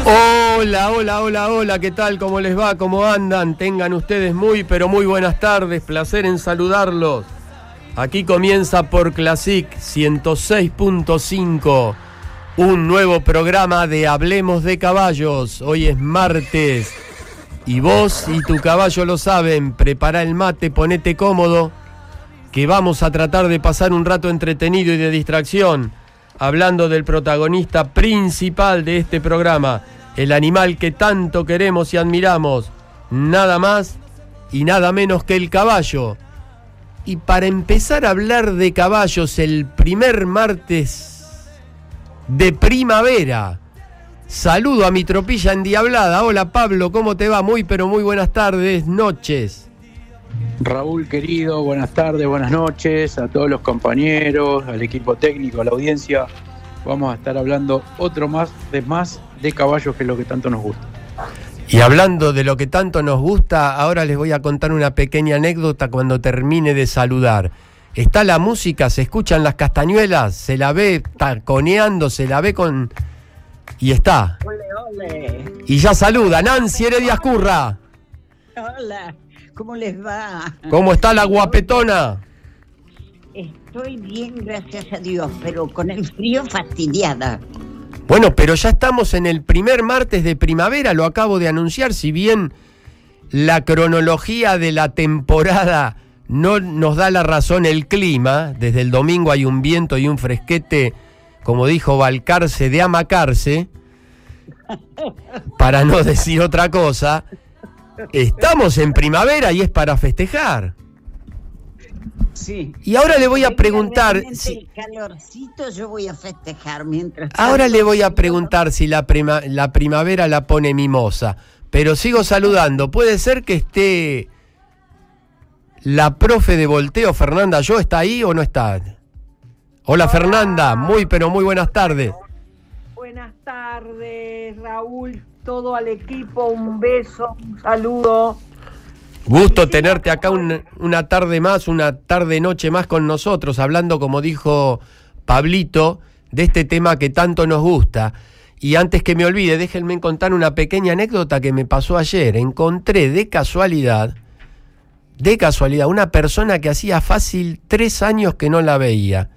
Hola, hola, hola, hola, ¿qué tal? ¿Cómo les va? ¿Cómo andan? Tengan ustedes muy, pero muy buenas tardes, placer en saludarlos. Aquí comienza por Classic 106.5, un nuevo programa de Hablemos de Caballos. Hoy es martes y vos y tu caballo lo saben. Prepara el mate, ponete cómodo, que vamos a tratar de pasar un rato entretenido y de distracción, hablando del protagonista principal de este programa, el animal que tanto queremos y admiramos, nada más y nada menos que el caballo. Y para empezar a hablar de caballos, el primer martes de primavera, saludo a mi tropilla endiablada. Hola Pablo, ¿cómo te va? Muy pero muy buenas tardes, noches. Raúl querido, buenas tardes, buenas noches a todos los compañeros, al equipo técnico, a la audiencia. Vamos a estar hablando otro más de caballos, que es lo que tanto nos gusta. Y hablando de lo que tanto nos gusta, ahora les voy a contar una pequeña anécdota cuando termine de saludar. Está la música, se escuchan las castañuelas, se la ve taconeando, se la ve con... y está. Ole, ole. Y ya saluda, Nancy Heredia Escurra. Hola, ¿cómo les va? ¿Cómo está la guapetona? Estoy bien, gracias a Dios, pero con el frío fastidiada. Bueno, pero ya estamos en el primer martes de primavera, lo acabo de anunciar, si bien la cronología de la temporada no nos da la razón el clima, desde el domingo hay un viento y un fresquete, como dijo Balcarce, de amacarse, para no decir otra cosa, estamos en primavera y es para festejar. Sí. Y ahora le voy a preguntar si el calorcito, yo voy a festejar mientras. Ahora le voy a preguntar si la primavera la pone mimosa, pero sigo saludando. ¿Puede ser que esté la profe de volteo, Fernanda Yo, está ahí o no está? Hola Fernanda, muy pero muy buenas tardes. Buenas tardes, Raúl, todo al equipo, un beso, un saludo. Gusto tenerte acá una tarde más, una tarde-noche más con nosotros, hablando, como dijo Pablito, de este tema que tanto nos gusta. Y antes que me olvide, déjenme contar una pequeña anécdota que me pasó ayer. Encontré de casualidad, una persona que hacía fácil 3 años que no la veía.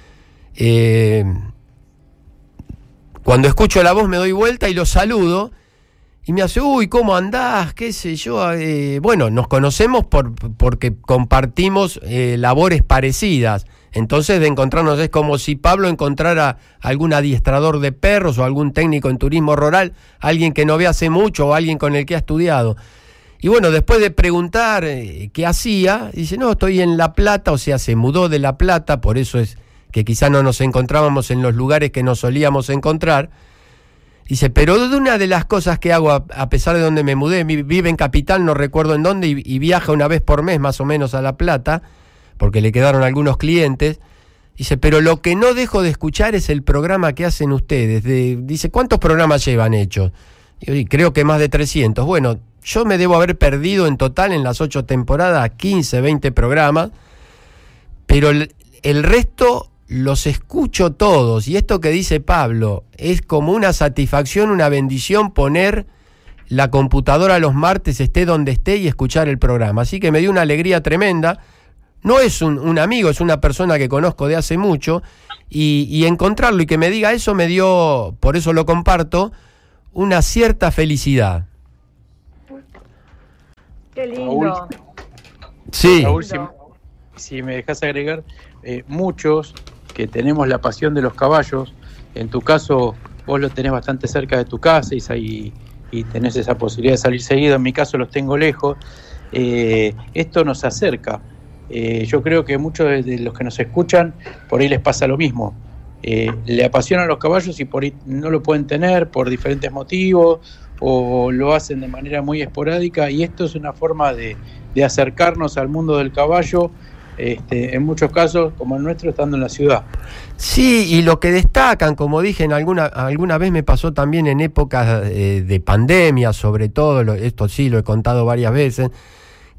Cuando escucho la voz me doy vuelta y lo saludo. Y me hace, uy, ¿cómo andás? ¿Qué sé yo? Bueno, nos conocemos porque compartimos labores parecidas. Entonces, de encontrarnos es como si Pablo encontrara algún adiestrador de perros o algún técnico en turismo rural, alguien que no ve hace mucho o alguien con el que ha estudiado. Y bueno, después de preguntar qué hacía, dice, no, estoy en La Plata, o sea, se mudó de La Plata, por eso es que quizá no nos encontrábamos en los lugares que nos solíamos encontrar. Dice, pero de una de las cosas que hago, a pesar de donde me mudé, vive en Capital, no recuerdo en dónde, y viaja una vez por mes más o menos a La Plata, porque le quedaron algunos clientes. Dice, pero lo que no dejo de escuchar es el programa que hacen ustedes. Dice, ¿cuántos programas llevan hechos? Y creo que más de 300. Bueno, yo me debo haber perdido en total en las 8 temporadas 15, 20 programas, pero el resto los escucho todos, y esto que dice Pablo es como una satisfacción, una bendición poner la computadora los martes, esté donde esté, y escuchar el programa. Así que me dio una alegría tremenda. No es un amigo, es una persona que conozco de hace mucho, y encontrarlo y que me diga eso me dio, por eso lo comparto, una cierta felicidad. Qué lindo. Raúl, sí. Raúl, si me dejas agregar, muchos que tenemos la pasión de los caballos, en tu caso vos lo tenés bastante cerca de tu casa y tenés esa posibilidad de salir seguido, en mi caso los tengo lejos, esto nos acerca. Yo creo que muchos de los que nos escuchan, por ahí les pasa lo mismo. Le apasionan los caballos y por ahí no lo pueden tener por diferentes motivos, o lo hacen de manera muy esporádica, y esto es una forma de acercarnos al mundo del caballo, en muchos casos, como el nuestro, estando en la ciudad. Sí, y lo que destacan, como dije, alguna vez me pasó también en épocas de pandemia, sobre todo, esto sí lo he contado varias veces,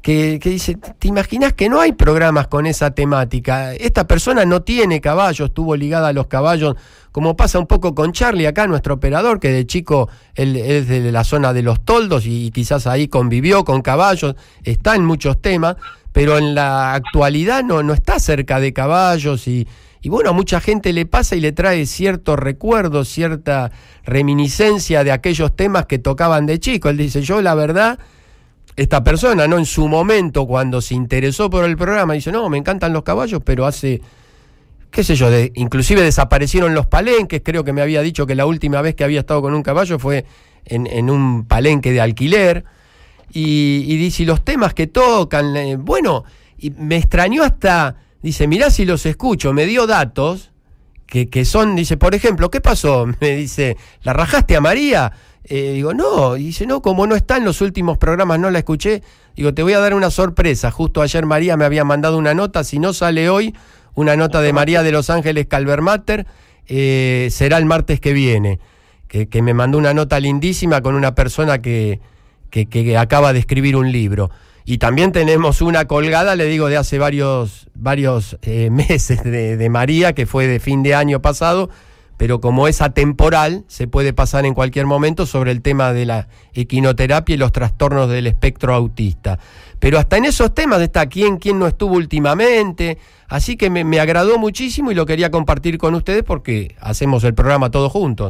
que dice, ¿te imaginas que no hay programas con esa temática? Esta persona no tiene caballos, estuvo ligada a los caballos, como pasa un poco con Charlie acá, nuestro operador, que de chico él es de la zona de Los Toldos y quizás ahí convivió con caballos, está en muchos temas, pero en la actualidad no está cerca de caballos y bueno, a mucha gente le pasa y le trae cierto recuerdo, cierta reminiscencia de aquellos temas que tocaban de chico. Él dice, yo la verdad, esta persona, ¿no? En su momento, cuando se interesó por el programa, dice, no, me encantan los caballos, pero hace, qué sé yo, inclusive desaparecieron los palenques. Creo que me había dicho que la última vez que había estado con un caballo fue en un palenque de alquiler. Y dice, y los temas que tocan, bueno, y me extrañó hasta... Dice, mirá si los escucho, me dio datos que son, dice, por ejemplo, ¿qué pasó? Me dice, ¿la rajaste a María? Digo, no, y dice, no, como no está en los últimos programas, no la escuché. Digo, te voy a dar una sorpresa, justo ayer María me había mandado una nota, si no sale hoy, una nota de María de Los Ángeles Calvermater, será el martes que viene, que me mandó una nota lindísima con una persona que acaba de escribir un libro. Y también tenemos una colgada, le digo, de hace varios meses de María, que fue de fin de año pasado, pero como es atemporal, se puede pasar en cualquier momento, sobre el tema de la equinoterapia y los trastornos del espectro autista. Pero hasta en esos temas está quién no estuvo últimamente, así que me agradó muchísimo y lo quería compartir con ustedes porque hacemos el programa todos juntos.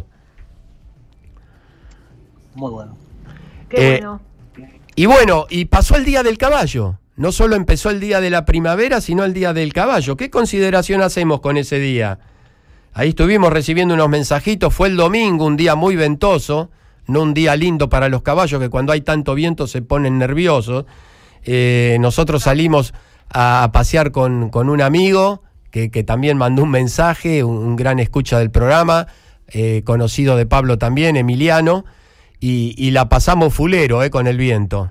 Muy bueno. Qué bueno. Y bueno, y pasó el Día del Caballo. No solo empezó el Día de la Primavera, sino el Día del Caballo. ¿Qué consideración hacemos con ese día? Ahí estuvimos recibiendo unos mensajitos. Fue el domingo, un día muy ventoso, no un día lindo para los caballos, que cuando hay tanto viento se ponen nerviosos. Nosotros salimos a pasear con un amigo que también mandó un mensaje, un gran escucha del programa, conocido de Pablo también, Emiliano. Y la pasamos fulero, con el viento.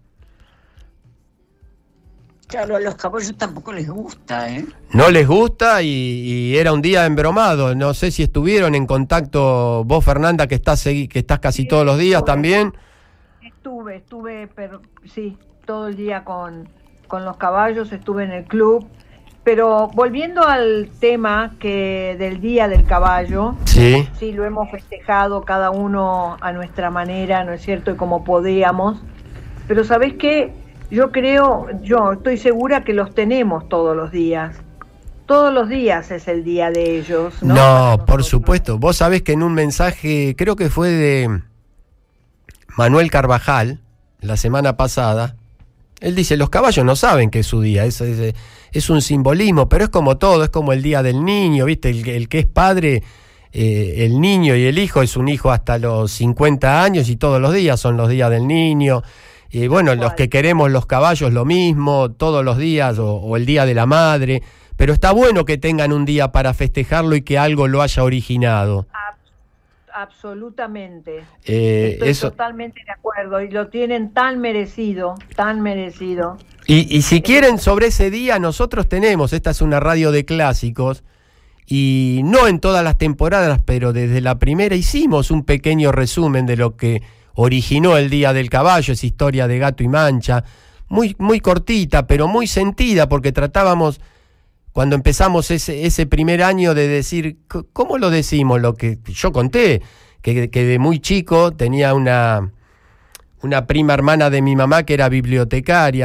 Claro, a los caballos tampoco les gusta, ¿eh? No les gusta y era un día embromado. No sé si estuvieron en contacto vos, Fernanda, que estás casi todos los días también. Estuve, pero sí, todo el día con los caballos, estuve en el club. Pero volviendo al tema del Día del Caballo, sí, lo hemos festejado cada uno a nuestra manera, ¿no es cierto? Y como podíamos. Pero ¿sabés qué? Yo estoy segura que los tenemos todos los días. Todos los días es el día de ellos, ¿no? No, por supuesto. Vos sabés que en un mensaje, creo que fue de Manuel Carvajal, la semana pasada, él dice, los caballos no saben que es su día, es un simbolismo, pero es como todo, es como el día del niño, ¿viste? El que es padre, el niño y el hijo es un hijo hasta los 50 años y todos los días son los días del niño. Y bueno, los que queremos los caballos lo mismo, todos los días, o el día de la madre, pero está bueno que tengan un día para festejarlo y que algo lo haya originado. Absolutamente. Estoy totalmente de acuerdo y lo tienen tan merecido, tan merecido. Y si quieren sobre ese día, nosotros tenemos, esta es una radio de clásicos y no en todas las temporadas, pero desde la primera hicimos un pequeño resumen de lo que originó el Día del Caballo, esa historia de Gato y Mancha, muy, muy cortita, pero muy sentida, porque tratábamos, cuando empezamos ese primer año, de decir, ¿cómo lo decimos? Lo que yo conté, que de muy chico tenía una prima hermana de mi mamá que era bibliotecaria,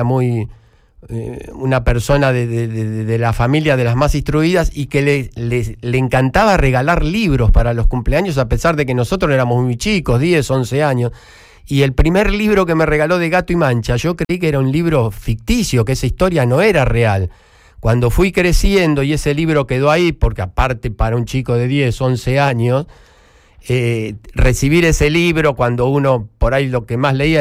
una persona de la familia de las más instruidas, y que le encantaba regalar libros para los cumpleaños, a pesar de que nosotros éramos muy chicos, 10, 11 años. Y el primer libro que me regaló de Gato y Mancha, yo creí que era un libro ficticio, que esa historia no era real. Cuando fui creciendo y ese libro quedó ahí, porque aparte para un chico de 10, 11 años, recibir ese libro, cuando uno por ahí lo que más leía